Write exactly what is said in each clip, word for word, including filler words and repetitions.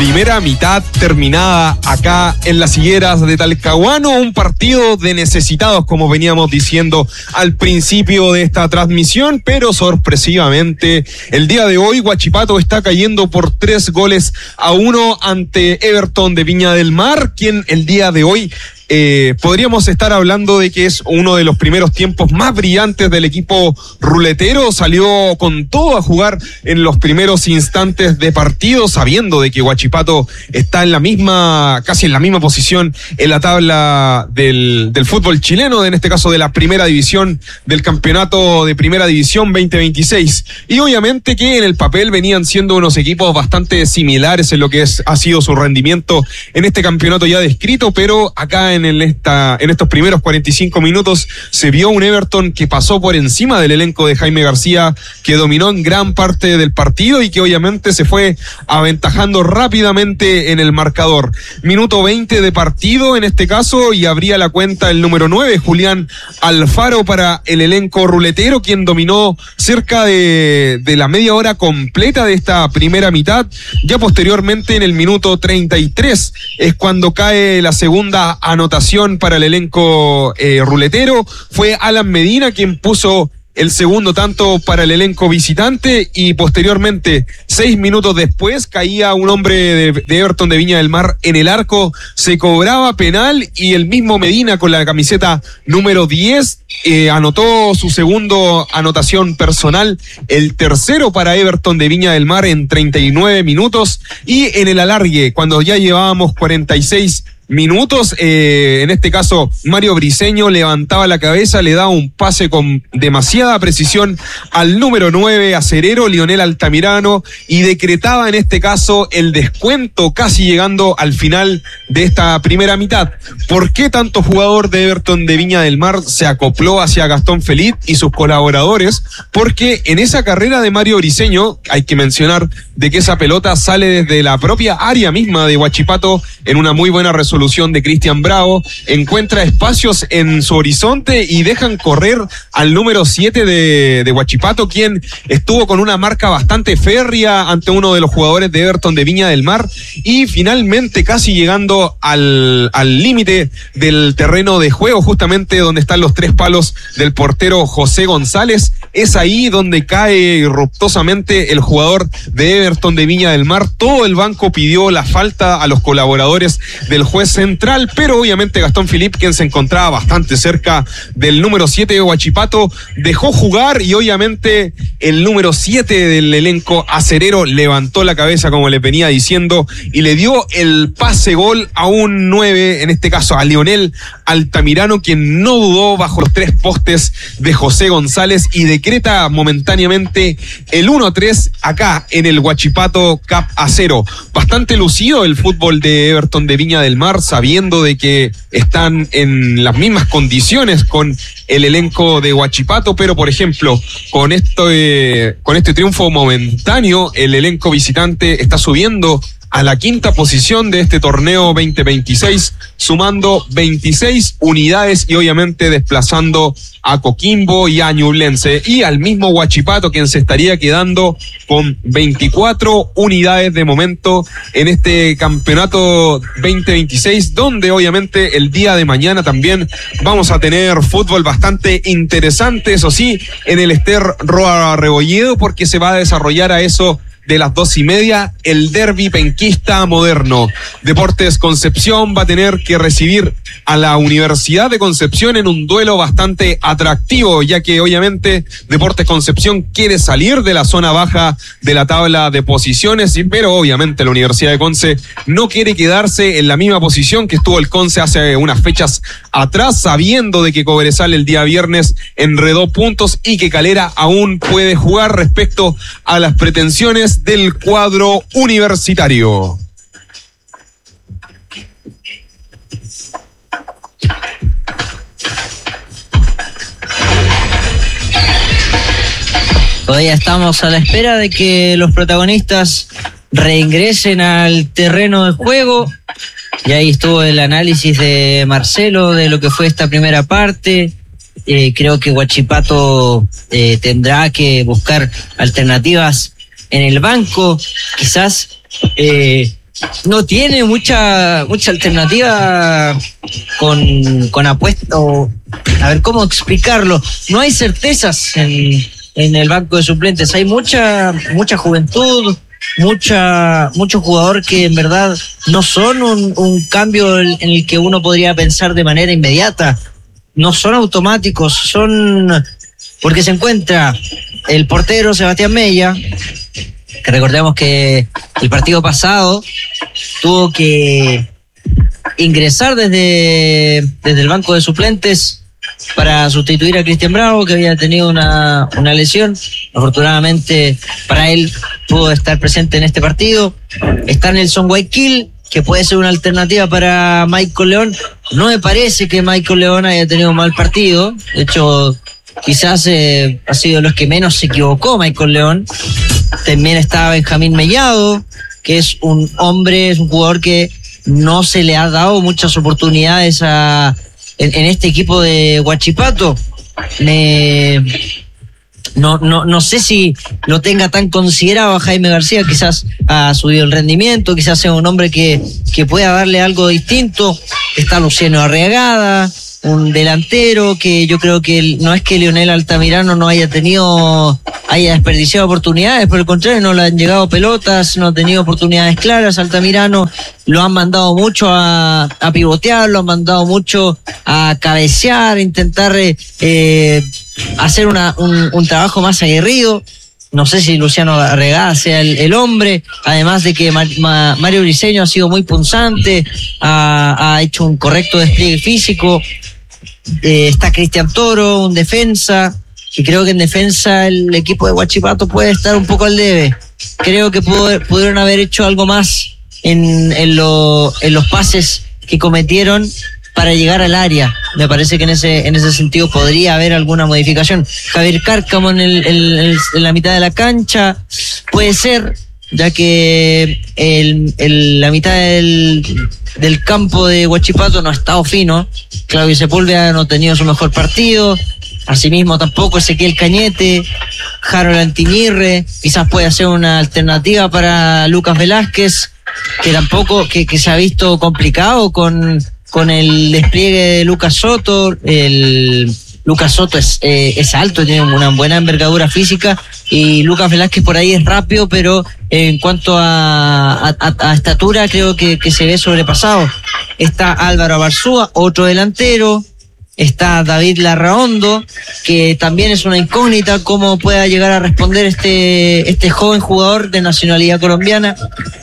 Primera mitad terminada acá en las higueras de Talcahuano, un partido de necesitados, como veníamos diciendo al principio de esta transmisión, pero sorpresivamente el día de hoy Huachipato está cayendo por tres goles a uno ante Everton de Viña del Mar, quien el día de hoy Eh, podríamos estar hablando de que es uno de los primeros tiempos más brillantes del equipo ruletero. Salió con todo a jugar en los primeros instantes de partido, sabiendo de que Huachipato está en la misma, casi en la misma posición en la tabla del, del fútbol chileno, en este caso de la primera división del campeonato de primera división veinte veintiséis. Y obviamente que en el papel venían siendo unos equipos bastante similares en lo que es, ha sido su rendimiento en este campeonato ya descrito, pero acá en En, esta, en estos primeros cuarenta y cinco minutos se vio un Everton que pasó por encima del elenco de Jaime García, que dominó en gran parte del partido y que obviamente se fue aventajando rápidamente en el marcador. Minuto veinte de partido en este caso, y abría la cuenta el número nueve, Julián Alfaro, para el elenco ruletero, quien dominó cerca de, de la media hora completa de esta primera mitad. Ya posteriormente, en el minuto treinta y tres, es cuando cae la segunda anotación para el elenco eh, ruletero. Fue Alan Medina quien puso el segundo tanto para el elenco visitante, y posteriormente, seis minutos después, caía un hombre de, de Everton de Viña del Mar en el arco, se cobraba penal y el mismo Medina, con la camiseta número diez, eh, anotó su segundo anotación personal, el tercero para Everton de Viña del Mar en treinta y nueve minutos, y en el alargue, cuando ya llevábamos cuarenta y seis minutos, eh, en este caso Mario Briceño levantaba la cabeza, le daba un pase con demasiada precisión al número nueve, acerero Lionel Altamirano, y decretaba en este caso el descuento, casi llegando al final de esta primera mitad. ¿Por qué tanto jugador de Everton de Viña del Mar se acopló hacia Gastón Feliz y sus colaboradores? Porque en esa carrera de Mario Briceño, hay que mencionar de que esa pelota sale desde la propia área misma de Huachipato en una muy buena resolución de Cristian Bravo, encuentra espacios en su horizonte y dejan correr al número siete de, de Huachipato, quien estuvo con una marca bastante férrea ante uno de los jugadores de Everton de Viña del Mar, y finalmente casi llegando al al límite del terreno de juego, justamente donde están los tres palos del portero José González, es ahí donde cae irruptosamente el jugador de Everton de Viña del Mar. Todo el banco pidió la falta a los colaboradores del juez central, pero obviamente Gastón Philippe, quien se encontraba bastante cerca del número siete de Huachipato, dejó jugar, y obviamente el número siete del elenco acerero levantó la cabeza, como le venía diciendo, y le dio el pase gol a un nueve, en este caso a Lionel Altamirano, quien no dudó bajo los tres postes de José González y decreta momentáneamente el uno a tres acá en el Huachipato Cap a cero. Bastante lucido el fútbol de Everton de Viña del Mar, sabiendo de que están en las mismas condiciones con el elenco de Huachipato, pero por ejemplo, con esto, eh, con este triunfo momentáneo, el elenco visitante está subiendo a la quinta posición de este torneo veinte veintiséis, sumando veintiséis unidades y obviamente desplazando a Coquimbo y a Ñublense, y al mismo Huachipato, quien se estaría quedando con veinticuatro unidades de momento en este campeonato veinte veintiséis, donde obviamente el día de mañana también vamos a tener fútbol bastante interesante, eso sí, en el Ester Roa Rebolledo, porque se va a desarrollar a eso de las dos y media el derbi penquista moderno. Deportes Concepción va a tener que recibir a la Universidad de Concepción en un duelo bastante atractivo, ya que obviamente Deportes Concepción quiere salir de la zona baja de la tabla de posiciones, pero obviamente la Universidad de Conce no quiere quedarse en la misma posición que estuvo el Conce hace unas fechas atrás, sabiendo de que Cobresal el día viernes enredó puntos y que Calera aún puede jugar respecto a las pretensiones del cuadro universitario. Todavía estamos a la espera de que los protagonistas reingresen al terreno de juego. Y ahí estuvo el análisis de Marcelo de lo que fue esta primera parte. Eh, creo que Huachipato eh, tendrá que buscar alternativas en el banco, quizás eh, no tiene mucha mucha alternativa con, con apuesta, o a ver cómo explicarlo. No hay certezas en, en el banco de suplentes, hay mucha mucha juventud, mucha mucho jugador que en verdad no son un, un cambio en el que uno podría pensar de manera inmediata, no son automáticos, son porque se encuentra el portero Sebastián Mella, que recordemos que el partido pasado tuvo que ingresar desde, desde el banco de suplentes para sustituir a Cristian Bravo, que había tenido una, una lesión. Afortunadamente para él pudo estar presente en este partido. Está Nelson Guayaquil, que puede ser una alternativa para Michael León. No me parece que Michael León haya tenido un mal partido. De hecho, quizás eh, ha sido los que menos se equivocó Michael León. También está Benjamín Mellado, que es un hombre, es un jugador que no se le ha dado muchas oportunidades a, en, en este equipo de Huachipato. Me, no, no, no sé si lo tenga tan considerado a Jaime García, quizás ha subido el rendimiento, quizás sea un hombre que, que pueda darle algo distinto. Está Luciano Arriagada, un delantero que yo creo que no es que Leonel Altamirano no haya tenido, haya desperdiciado oportunidades, por el contrario, no le han llegado pelotas, no ha tenido oportunidades claras. Altamirano lo han mandado mucho a, a pivotear, lo han mandado mucho a cabecear, intentar eh, hacer una, un, un trabajo más aguerrido. No sé si Luciano Arregada sea el, el hombre, además de que Ma, Ma, Mario Briceño ha sido muy punzante, ha, ha hecho un correcto despliegue físico. Eh, está Cristian Toro, un defensa, y creo que en defensa el equipo de Huachipato puede estar un poco al debe. Creo que pudo, pudieron haber hecho algo más en, en, lo, en los pases que cometieron para llegar al área. Me parece que en ese en ese sentido podría haber alguna modificación. Javier Cárcamo en, el, el, el, en la mitad de la cancha puede ser, ya que el, el, la mitad del, del campo de Huachipato no ha estado fino. Claudio Sepúlveda no ha tenido su mejor partido, asimismo tampoco Ezequiel Cañete. Harold Antimirre quizás puede ser una alternativa para Lucas Velázquez, que tampoco, que, que se ha visto complicado con, con el despliegue de Lucas Soto. El Lucas Soto es, eh, es alto, tiene una buena envergadura física, y Lucas Velázquez por ahí es rápido, pero en cuanto a, a, a estatura creo que, que se ve sobrepasado. Está Álvaro Barzúa, otro delantero. Está David Larraondo, que también es una incógnita cómo pueda llegar a responder este, este joven jugador de nacionalidad colombiana.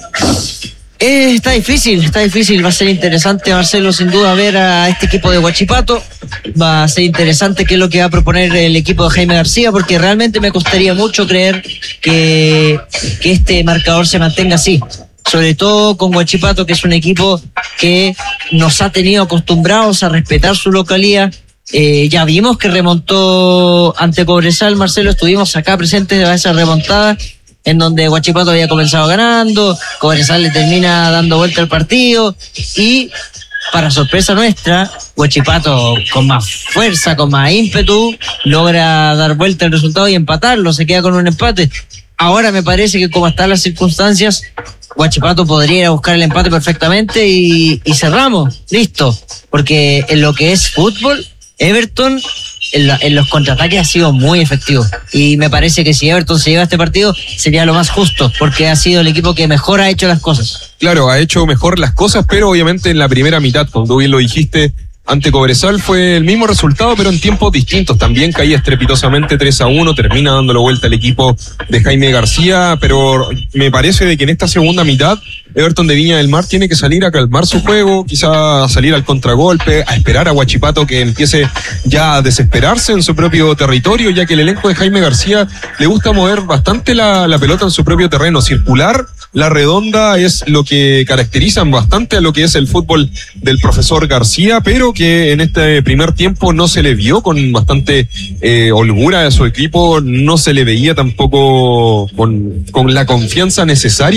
Eh, está difícil, está difícil. Va a ser interesante, Marcelo, sin duda, ver a este equipo de Huachipato. Va a ser interesante qué es lo que va a proponer el equipo de Jaime García, porque realmente me costaría mucho creer que, que este marcador se mantenga así. Sobre todo con Huachipato, que es un equipo que nos ha tenido acostumbrados a respetar su localía. Eh, ya vimos que remontó ante Cobresal, Marcelo, estuvimos acá presentes de esa remontada, en donde Huachipato había comenzado ganando, Cobresal le termina dando vuelta al partido, y para sorpresa nuestra, Huachipato con más fuerza, con más ímpetu, logra dar vuelta al resultado y empatarlo, se queda con un empate. Ahora me parece que como están las circunstancias, Huachipato podría ir a buscar el empate perfectamente y, y cerramos, listo, porque en lo que es fútbol, Everton en, la, en los contraataques ha sido muy efectivo, y me parece que si Everton se lleva este partido sería lo más justo, porque ha sido el equipo que mejor ha hecho las cosas. Claro, ha hecho mejor las cosas, pero obviamente en la primera mitad, como tú bien lo dijiste, ante Cobresal fue el mismo resultado, pero en tiempos distintos. También caía estrepitosamente tres a uno, termina dándolo vuelta el equipo de Jaime García, pero me parece de que en esta segunda mitad Everton de Viña del Mar tiene que salir a calmar su juego, quizá salir al contragolpe, a esperar a Huachipato que empiece ya a desesperarse en su propio territorio, ya que el elenco de Jaime García le gusta mover bastante la, la pelota en su propio terreno, circular. La redonda es lo que caracterizan bastante a lo que es el fútbol del profesor García, pero que en este primer tiempo no se le vio con bastante eh, holgura a su equipo, no se le veía tampoco con, con la confianza necesaria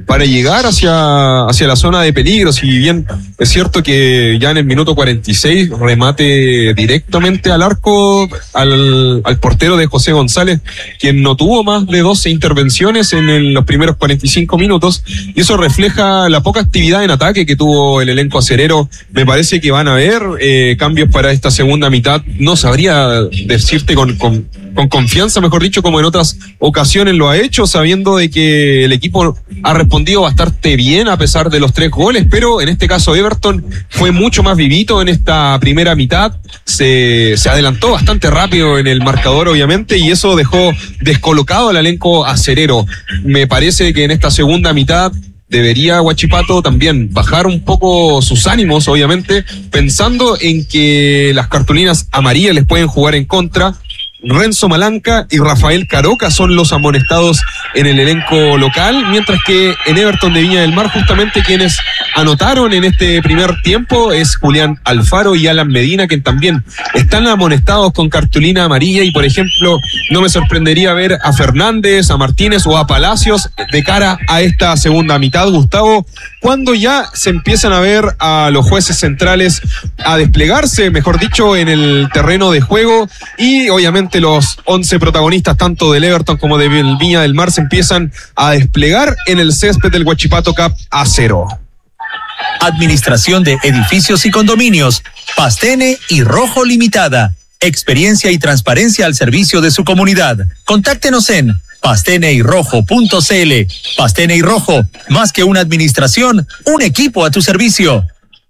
para llegar hacia, hacia la zona de peligro. Si bien es cierto que ya en el minuto cuarenta y seis remate directamente al arco al, al portero de José González, quien no tuvo más de doce intervenciones en el, los primeros cuarenta y cinco minutos, y eso refleja la poca actividad en ataque que tuvo el elenco acerero. Me parece que van a haber eh, cambios para esta segunda mitad. No sabría decirte con, con, con confianza, mejor dicho, como en otras ocasiones lo ha hecho, sabiendo de que el equipo ha respondido bastante bien a pesar de los tres goles, pero en este caso Everton fue mucho más vivito en esta primera mitad, se, se adelantó bastante rápido en el marcador obviamente, y eso dejó descolocado al elenco acerero. Me parece que en esta segunda mitad debería Huachipato también bajar un poco sus ánimos, obviamente, pensando en que las cartulinas amarillas les pueden jugar en contra. Renzo Malanca y Rafael Caroca son los amonestados en el elenco local, mientras que en Everton de Viña del Mar justamente quienes anotaron en este primer tiempo es Julián Alfaro y Alan Medina, que también están amonestados con cartulina amarilla, y por ejemplo no me sorprendería ver a Fernández, a Martínez o a Palacios de cara a esta segunda mitad, Gustavo, cuando ya se empiezan a ver a los jueces centrales a desplegarse, mejor dicho, en el terreno de juego, y obviamente los once protagonistas tanto del Everton como de Viña del Mar se empiezan a desplegar en el césped del Huachipato Cup A cero. Administración de Edificios y Condominios, Pastene y Rojo Limitada. Experiencia y transparencia al servicio de su comunidad. Contáctenos en pastene y rojo punto c l. Pastene y Rojo, más que una administración, un equipo a tu servicio.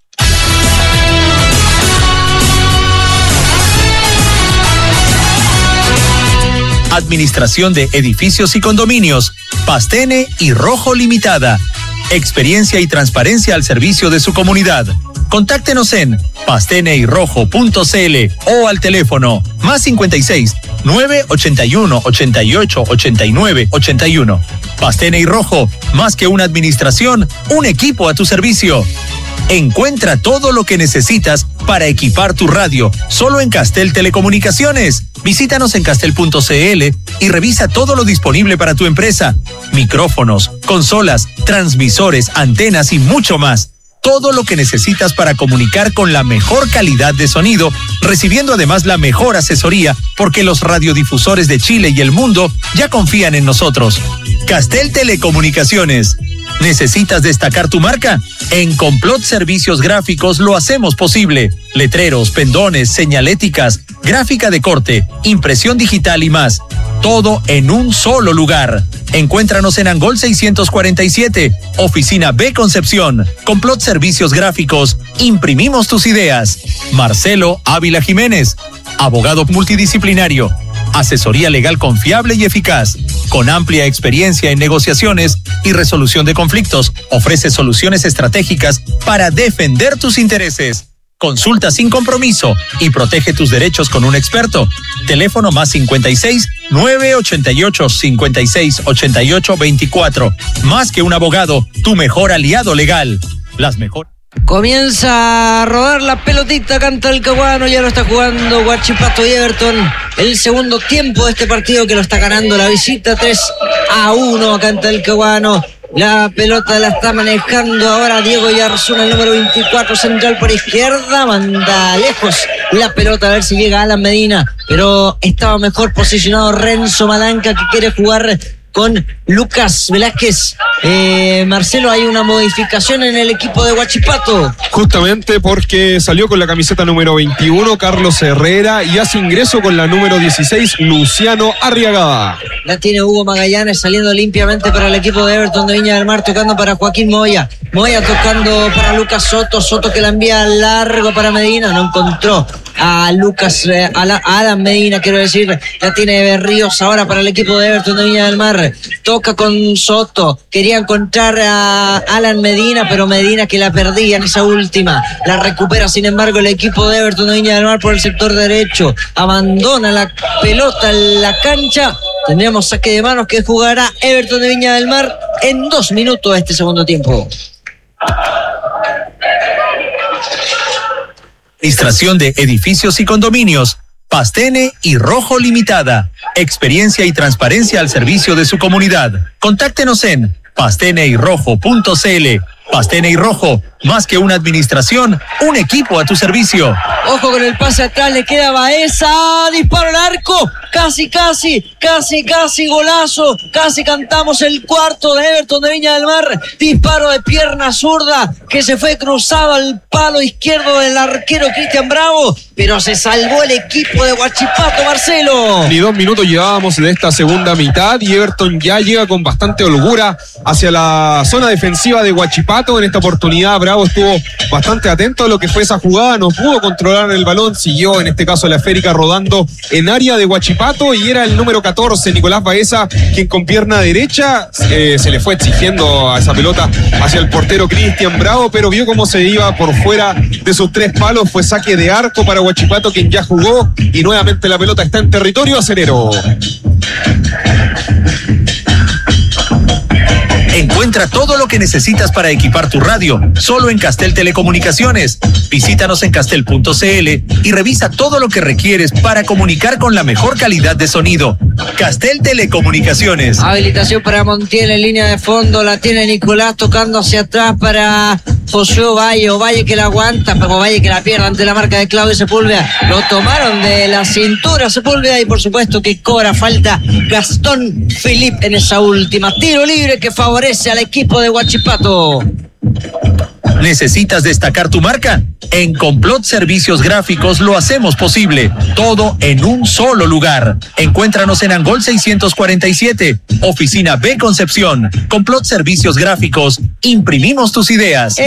Administración de Edificios y Condominios, Pastene y Rojo Limitada. Experiencia y transparencia al servicio de su comunidad. Contáctenos en pastene y rojo punto c l o al teléfono más cincuenta y seis, nueve ochenta y uno, ochenta y ocho, ochenta y nueve, ochenta y uno. Pastene y Rojo, más que una administración, un equipo a tu servicio. Encuentra todo lo que necesitas para equipar tu radio, solo en Castel Telecomunicaciones. Visítanos en castel punto c l y revisa todo lo disponible para tu empresa. Micrófonos, consolas, transmisores, antenas y mucho más. Todo lo que necesitas para comunicar con la mejor calidad de sonido, recibiendo además la mejor asesoría, porque los radiodifusores de Chile y el mundo ya confían en nosotros. Castel Telecomunicaciones. ¿Necesitas destacar tu marca? En Complot Servicios Gráficos lo hacemos posible. Letreros, pendones, señaléticas, gráfica de corte, impresión digital y más. Todo en un solo lugar. Encuéntranos en Angol seiscientos cuarenta y siete, Oficina B Concepción. Complot Servicios Gráficos. Imprimimos tus ideas. Marcelo Ávila Jiménez, abogado multidisciplinario. Asesoría legal confiable y eficaz. Con amplia experiencia en negociaciones y resolución de conflictos, ofrece soluciones estratégicas para defender tus intereses. Consulta sin compromiso y protege tus derechos con un experto. Teléfono más cincuenta y seis, nueve ochenta y ocho, cincuenta y seis, ochenta y ocho, veinticuatro. Más que un abogado, tu mejor aliado legal. Las mejores. Comienza a rodar la pelotita, canta el Caguano, ya lo está jugando Huachipato y Everton. El segundo tiempo de este partido que lo está ganando la visita, tres a uno, canta el Caguano. La pelota la está manejando ahora Diego Yarzuna, el número veinticuatro, central por izquierda, manda lejos la pelota a ver si llega Alan Medina, pero estaba mejor posicionado Renzo Malanca, que quiere jugar con Lucas Velázquez. Eh, Marcelo, hay una modificación en el equipo de Huachipato. Justamente porque salió con la camiseta número veintiuno Carlos Herrera y hace ingreso con la número dieciséis Luciano Arriagada. La tiene Hugo Magallanes saliendo limpiamente para el equipo de Everton de Viña del Mar, tocando para Joaquín Moya. Moya tocando para Lucas Soto. Soto que la envía largo para Medina. No encontró a Lucas, eh, a, la, a Alan Medina, quiero decir. La tiene Berríos ahora para el equipo de Everton de Viña del Mar. Toca con Soto. Quería encontrar a Alan Medina, pero Medina que la perdía en esa última. La recupera, sin embargo, el equipo de Everton de Viña del Mar por el sector derecho. Abandona la pelota en la cancha. Tendríamos saque de manos que jugará Everton de Viña del Mar en dos minutos de este segundo tiempo. Administración de Edificios y Condominios, Pastene y Rojo Limitada. Experiencia y transparencia al servicio de su comunidad. Contáctenos en pastene y rojo punto c l. Pastene y Rojo, más que una administración, un equipo a tu servicio. Ojo con el pase atrás, le queda Baeza, disparo al arco, casi, casi, casi, casi golazo, casi cantamos el cuarto de Everton de Viña del Mar, disparo de pierna zurda que se fue cruzado al palo izquierdo del arquero Cristian Bravo, pero se salvó el equipo de Huachipato, Marcelo. Ni dos minutos llevábamos de esta segunda mitad y Everton ya llega con bastante holgura hacia la zona defensiva de Huachipato. En esta oportunidad Bravo estuvo bastante atento a lo que fue esa jugada, no pudo controlar el balón, siguió en este caso la esférica rodando en área de Huachipato y era el número catorce, Nicolás Baeza, quien con pierna derecha eh, se le fue exigiendo a esa pelota hacia el portero Cristian Bravo, pero vio cómo se iba por fuera de sus tres palos, fue saque de arco para Huachipato, quien ya jugó y nuevamente la pelota está en territorio acerero. Encuentra todo lo que necesitas para equipar tu radio, solo en Castel Telecomunicaciones. Visítanos en castel punto c l y revisa todo lo que requieres para comunicar con la mejor calidad de sonido. Castel Telecomunicaciones. Habilitación para Montiel en línea de fondo, la tiene Nicolás tocando hacia atrás para José Ovalle, Ovalle que la aguanta, pero Ovalle que la pierde ante la marca de Claudio Sepúlveda. Lo tomaron de la cintura Sepúlveda y por supuesto que cobra falta Gastón Philippe en esa última. Tiro libre que favorece al equipo de Huachipato. ¿Necesitas destacar tu marca? En Complot Servicios Gráficos lo hacemos posible. Todo en un solo lugar. Encuéntranos en Angol seiscientos cuarenta y siete, Oficina B Concepción. Complot Servicios Gráficos. Imprimimos tus ideas.